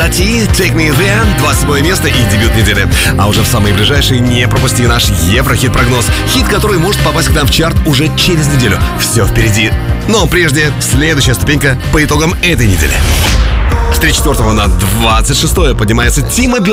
Тати, Take Me There, 27 место и дебют недели. А уже в самые ближайшие не пропусти наш Еврохит-прогноз. Хит, который может попасть к нам в чарт уже через неделю. Все впереди. Но прежде, следующая ступенька по итогам этой недели. С 34 на 26 поднимается Тима